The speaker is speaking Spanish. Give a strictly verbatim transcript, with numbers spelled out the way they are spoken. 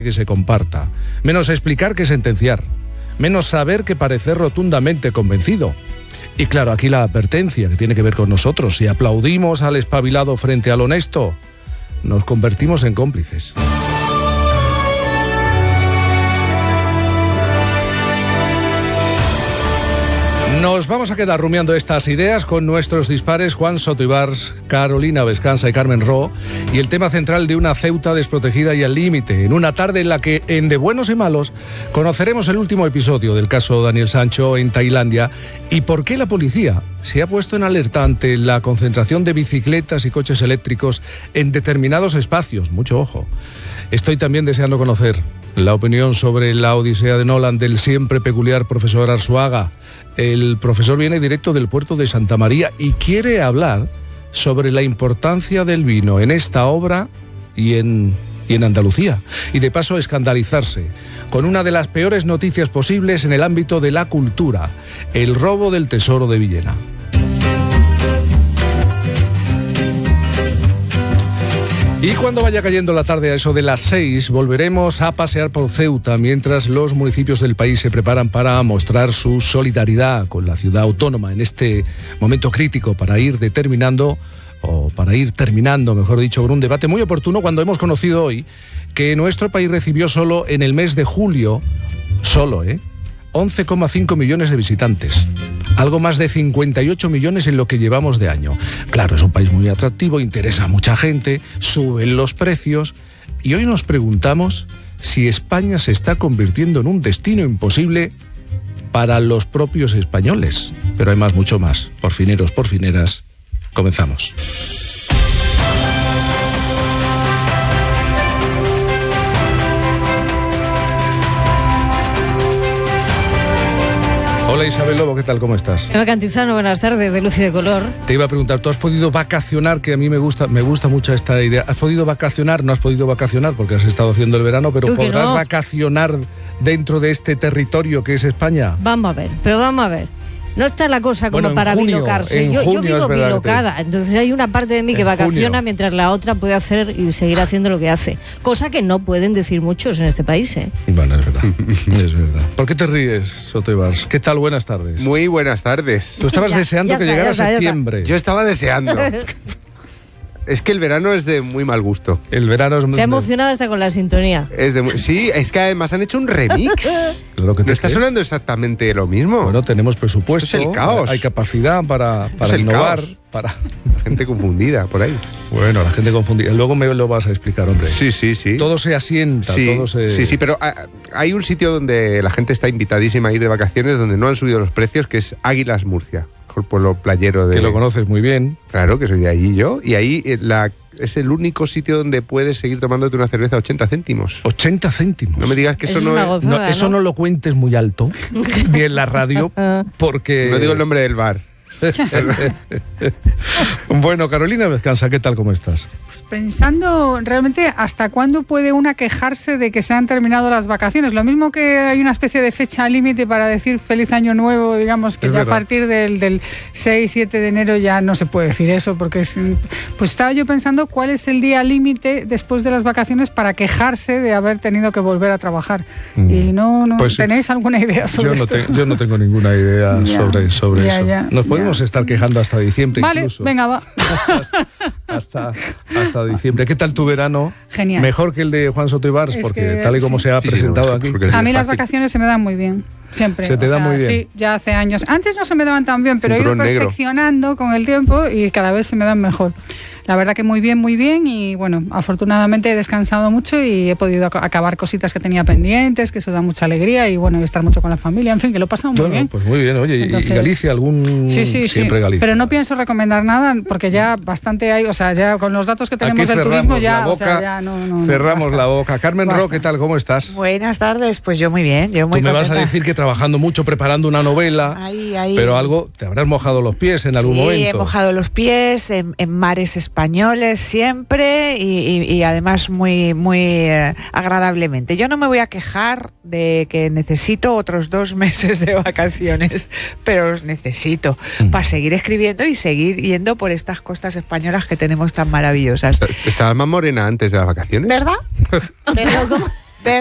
que se comparta, menos explicar que sentenciar, menos saber que parecer rotundamente convencido. Y claro, aquí la advertencia que tiene que ver con nosotros. Si aplaudimos al espabilado frente al honesto, nos convertimos en cómplices. Nos vamos a quedar rumiando estas ideas con nuestros dispares Juan Soto Ibars, Carolina Vescanza y Carmen Ro, y el tema central de una Ceuta desprotegida y al límite, en una tarde en la que, en De Buenos y Malos, conoceremos el último episodio del caso Daniel Sancho en Tailandia y por qué la policía se ha puesto en alerta ante la concentración de bicicletas y coches eléctricos en determinados espacios. Mucho ojo. Estoy también deseando conocer la opinión sobre la Odisea de Nolan del siempre peculiar profesor Arzuaga. El profesor viene directo del puerto de Santa María y quiere hablar sobre la importancia del vino en esta obra y en, y en Andalucía. Y de paso escandalizarse con una de las peores noticias posibles en el ámbito de la cultura, el robo del tesoro de Villena. Y cuando vaya cayendo la tarde a eso de las seis, volveremos a pasear por Ceuta mientras los municipios del país se preparan para mostrar su solidaridad con la ciudad autónoma en este momento crítico para ir determinando, o para ir terminando, mejor dicho, con un debate muy oportuno cuando hemos conocido hoy que nuestro país recibió solo en el mes de julio, solo, ¿eh? once coma cinco millones de visitantes, algo más de cincuenta y ocho millones en lo que llevamos de año. Claro, es un país muy atractivo, interesa a mucha gente, suben los precios y hoy nos preguntamos si España se está convirtiendo en un destino imposible para los propios españoles. Pero hay más, mucho más. Por fineros, por fineras, comenzamos. Hola Isabel Lobo, ¿qué tal? ¿Cómo estás? Eva Cantizano, buenas tardes, de Luz y de Color. Te iba a preguntar, ¿tú has podido vacacionar? Que a mí me gusta me gusta mucho esta idea. ¿Has podido vacacionar? No has podido vacacionar porque has estado haciendo el verano, pero ¿podrás no? vacacionar dentro de este territorio que es España? Vamos a ver, pero vamos a ver. No está la cosa como bueno, para junio, bilocarse. Yo, yo vivo bilocada, te... entonces hay una parte de mí que vacaciona junio. Mientras la otra puede hacer y seguir haciendo lo que hace. Cosa que no pueden decir muchos en este país, ¿eh? Bueno, es verdad, es verdad. ¿Por qué te ríes, Soto Ibars? ¿Qué tal? Buenas tardes. Muy buenas tardes. Tú estabas ya, deseando ya que está, llegara está, septiembre. Yo estaba deseando. Es que el verano es de muy mal gusto. El verano es muy... Se ha emocionado hasta con la sintonía. Es de muy... Sí, es que además han hecho un remix. Claro que te ¿No está sonando exactamente lo mismo? Bueno, tenemos presupuesto. Esto es el caos. Hay capacidad para, para innovar. Para... La gente confundida por ahí. Bueno, la gente confundida. Luego me lo vas a explicar, hombre. Sí, sí, sí. Todo se asienta, sí, todo se... Sí, sí, pero hay un sitio donde la gente está invitadísima a ir de vacaciones, donde no han subido los precios, que es Águilas Murcia. El pueblo playero de... Que lo conoces muy bien. Claro, que soy de allí yo. Y ahí la, es el único sitio donde puedes seguir tomándote una cerveza a ochenta céntimos. ochenta céntimos. No me digas que eso es no una es... gozada, no, eso ¿no? no lo cuentes muy alto, ni en la radio, porque... No digo el nombre del bar. Bueno, Carolina Vescanza, ¿qué tal? ¿Cómo estás? Pues pensando realmente hasta cuándo puede una quejarse de que se han terminado las vacaciones. Lo mismo que hay una especie de fecha límite para decir feliz año nuevo, digamos que es ya verdad. A partir del, del seis siete de enero ya no se puede decir eso, porque es, pues estaba yo pensando cuál es el día límite después de las vacaciones para quejarse de haber tenido que volver a trabajar. Mm. Y no, no pues ¿tenéis alguna idea sobre yo no esto? Te, yo no tengo ninguna idea ya, sobre, sobre ya, eso. Ya, Nos podemos ya. estar quejando hasta diciembre vale, incluso. Venga, va. Hasta, hasta, hasta diciembre. ¿Qué tal tu verano? Genial. Mejor que el de Juan Soto Ibars, es porque que, tal y como sí. se ha sí, presentado sí, aquí. A mí las vacaciones se me dan muy bien. Siempre. Se te o da sea, muy bien. Sí, ya hace años. Antes no se me daban tan bien, pero Cinturón he ido negro. perfeccionando con el tiempo y cada vez se me dan mejor. La verdad que muy bien, muy bien y bueno, afortunadamente he descansado mucho y he podido ac- acabar cositas que tenía pendientes, que eso da mucha alegría y bueno, estar mucho con la familia, en fin, que lo he pasado muy Bueno, bien. pues muy bien. Oye, Entonces, ¿y Galicia algún...? Sí, sí, Siempre sí. Galicia. Pero no pienso recomendar nada porque ya bastante hay, o sea, ya con los datos que tenemos Aquí del turismo ya, la boca, o sea, ya no, no, no, cerramos basta. la boca. Carmen Basta. Ro, ¿qué tal? ¿Cómo estás? Buenas tardes, pues yo muy bien, yo muy Tú me contenta. vas a decir que trabajando mucho, preparando una novela, Ahí, ahí. pero algo, te habrás mojado los pies en algún sí, momento. he mojado los pies en, en mares españoles siempre y, y, y además muy, muy eh, agradablemente. Yo no me voy a quejar de que necesito otros dos meses de vacaciones, pero los necesito mm. para seguir escribiendo y seguir yendo por estas costas españolas que tenemos tan maravillosas. ¿Estabas más morena antes de las vacaciones? ¿Verdad? Pero, ¿cómo?